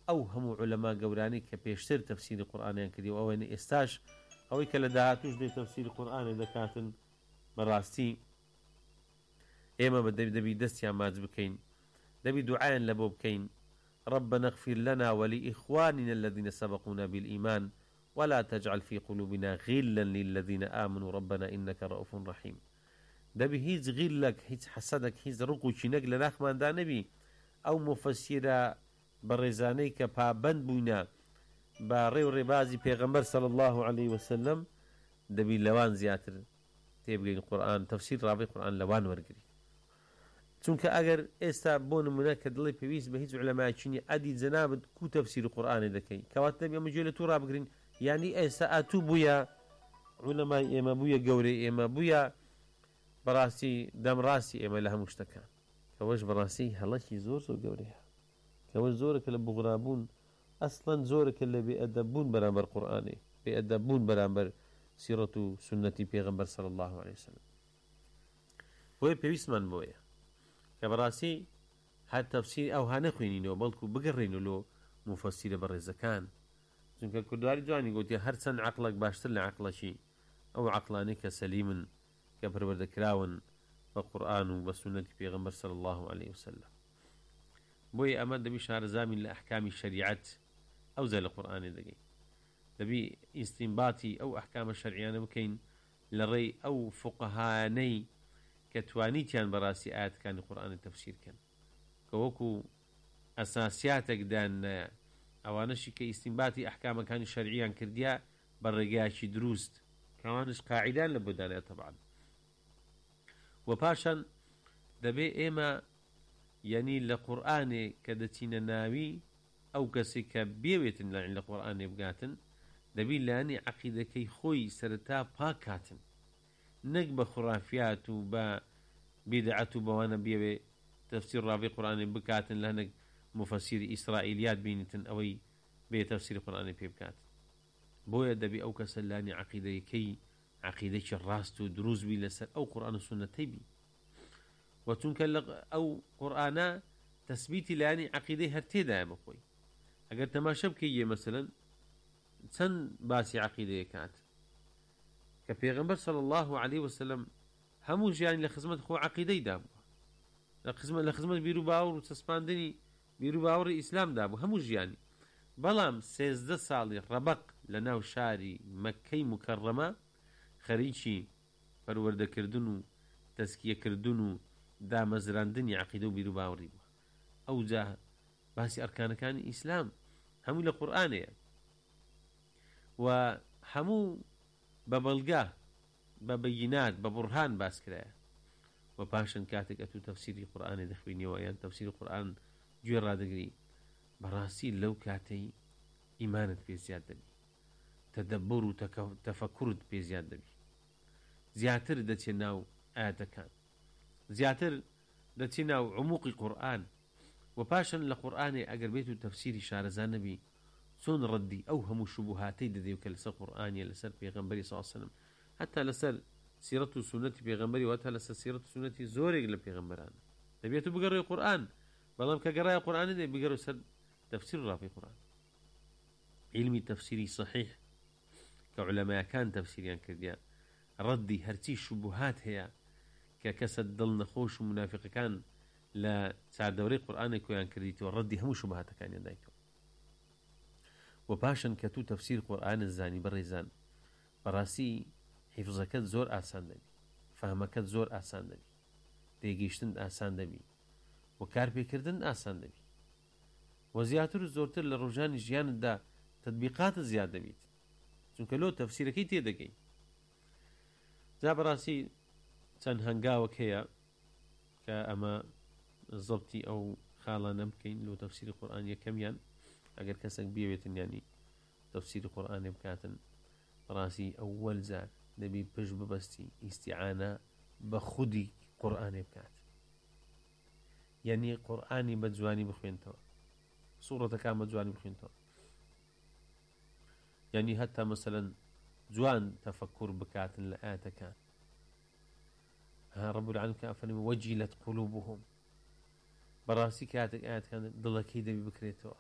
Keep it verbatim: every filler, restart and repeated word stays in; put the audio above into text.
ئەو هەموو عولەما گەورانی کە پێشتر تەفسیری قورئانیان کردی و ئەوەی ئێستاش ئەوەی کە لە داهاتووش دێ تەفسیری قورئانی دەکاتن بەڕاستی ئێمە بە دەبی دەستیان ماچ بکەین دەبی دوعایان لە بۆ بکەین ربنا اغفر لنا ولإخواننا الذين سبقونا بالإيمان ولا تجعل في قلوبنا غلا للذين آمنوا ربنا إنك رؤوف رحيم دەبی هیچ غیلەک هیچ حەسەدێک هیچ ڕقوکی نەک لە ناخماندا نەبی ئەو مفەسیرە بە ڕێزانەی کە پابەند بووینە بە ڕێ و ڕێبازی پێغەمبەر صلی الله عليه وسلم دەبی لەوان زیاتر تێبگەین قورئان تەفسیر ڕاوی قورئان لەوان وەرگری چونکە ئەگەر ئێستا بۆ نمونە کە دڵی پێویست بە هیچ عولەمایەکی نییە ئەدی جەنابت کو تەفسیر قورئانی دەکەی کەواتە دەبی ئەمە گوێ لە توو ڕابگرین یعنی ئێستا ئاتوو بوویە عولەمای ئێمە بوویە گەورەی ئێمە بوویە بەڕاستی دەمڕاستی ئێمە لە هەموو شتەکان کەوەش بەڕاستی هەڵەکی زۆر زۆر گەورەیە کەوە زۆرەکە لە بوغرابوون ئەسڵەن زۆرەکە لە بێئەدەببوون بەرامبەر قورئانی بێئەدەببوون بەرامبەر سیرەت و سنەتی پێغەمبەر صلی الله عليه وسلم بۆیە پێویستمان بۆیە کە بەڕاستی هەر تەفسیر ئەوها نەخوێنینەوە بەڵکو بگەڕێنەوە لۆ مفەسیرە بەڕێزەکان چونکە کوردواری جوانی گوتی هەرچەند عەقڵێک باشتر لە عەقڵەکی ئەو عەقڵانەی کە سەلیمن کە پەروەردەکراون بە قورئان و بە سنەتی پێغەمبەر صلی الله عليه وسلم بۆیە ئەمە دەبی شارەزامین لە ئەحکامی شەریعەت ئەو زە لە قورئانی دەگەین دەبی ئیستینباتی ئەو ئەحکامە شەرعیانە بکەین لە ڕێی ئەو فوقەهانەی کە توانیتیان بەڕاستی ئاەتەکانی قورئانی تەفسیرکەن کە وەکو ئەساسیاتێکدان ئەوانەشی کە ئیستینباتی ئەحکامەکانی شەرعیان کردیا بە ڕێگایەکی دروست کەوانش قاعیدان لە بۆدانێت تەبعاً و پاشان دەبێ ئێمە یعنی لە قورئانێ کە دەچینە ناوی ئەو کەسێک کە بێوێتن لە قورئانێ بگاتن دەبی لانی عەقیدەکەی خۆی سەرەتا پاک کاتن نەک بە خوڕافیات و بە بیدعەت و بەوانە بێوێ تەفسیر ڕاوی قورئانی بکاتن لە هەندێک مفەسیری ئیسرائیلیات بینیتن ئەوەی بێ تەفسیری قورئانی پێ بکاتن بۆیە دەبی ئەو کەسە لانی عەقیدەیەکەی عەقیدەیەکی ڕاست و دروست بی لەسەر ئەو قورئان و سونەتەی بی و چونکە ئەو قورئانە تەثبیتی لانی عەقیدەی هەر تێدایە بخۆی ئەگەر تەماشە بکەیە مەسەلەن چەند باسی عەقیدەیە کات کە پێغەمبەر صلی الله عليه وسلم هەموو ژیانی لە خزمەت خۆ عەقیدەی دابووە لە خزمەت لە خزمەت بیر و باوەڕ و چەسپاندنی بیر و باوەڕی ئیسلام دابوو هەموو ژیانی بەڵام سێزدە ساڵی ڕەبەق لە ناو شاری مەککەی مکەڕەمە خەریکی پەروەردەکردن و تەزکیەکردن و دامەزراندنی عەقیدە و بیر و باوەڕی بووە ئەوجا باسی ئەرکانەکانی ئیسلام هەموو لە قورئانەیە و هەموو بە بەڵگا بە بەیینات بە بورهان باس کرایە و پاشان کاتێک ئەتوو تەفسیری قورئانی دەخوێنیەوە یان تەفسیری قورئان گوێ ڕادەگری بەڕاستی لەو کاتەی ئیمانت پێ زیاد دەبی تەدەببر و تەفەکورت پێ زیاد دەبی زیاتر دەچێ ناو ئاەتەکان زیاتر دەچێ ناو عموقی قورئان و پاشان لە قورئانێ ئەگەر بێت و تەفسیری شارەزان نەبی چۆن ڕەدی ئەو هەموو شوبوهاتەی دەدەی کە لەسەر قورئانیە لەسەر پێغەمبەری صلی الله علیه وسلم حتا لەسەر سیرەت و سنەتی پێغەمبەری و هەتا لەسەر سیرەت و سنەتی زۆرێک لە پێغەمبەران دەبێت و بگەڕێ قورئان بەڵام کە گەڕایە قورئانی دەبێت بگەڕێ سەر تەفسیر ڕافی قورئان علمی تەفسیری صحیح کە عولەمایەکان تەفسیریان کردیان ڕەدی هەرچی شوبوهات هەیە کە کەسە دڵ نەخۆش و منافقەکان لە چاردەورەی قورئانی کۆیان کردیتەوە ڕەدی هەموو شوبهاتەکانیان دایتەوە و پاشان کە تو تەفسیر قورئانت زانی بەڕێزان بەڕاستی حیفزەکەت زۆر ئاسان دەبی فەهمەکەت زۆر ئاسان دەبی تێگەیشتن ئاسان دەبی و کارپێکردن ئاسان دەبی و زیاتر و زۆرتر لە ڕۆژانی ژیانتدا تەطبیقاتت زیاد دەبیت چونکە لۆ تەفسیرەکەی تێدەگەی جا بەڕاستی چەند هەنگاوەک هەیە کە ئەمە زەبتی ئەو خاڵانە بکەین لۆ تەفسیری قورئان یەکەمیان ئەگەر کەسێک بێوێتن ینی تەفسیری قورئانێ بکاتن بەڕاستی ئەوەل جار دەبی پشت ببەستی ئیستیعانە بە خودی قورئانێ بکات یعنی قورئانی بە جوانی بخوێنتەوە سوورەتەکان بە جوانی بخوێنتەوە یعنی هەتا مەسەلەن جوان تەفەکر بکاتن لە ئاەتەکان ها رب العالمین کە ئەفەرمێ وەجیلەت قولوبهم بەڕاستی کاتێک ئاەتەکان دڵەکەی دەبی بکرێتەوە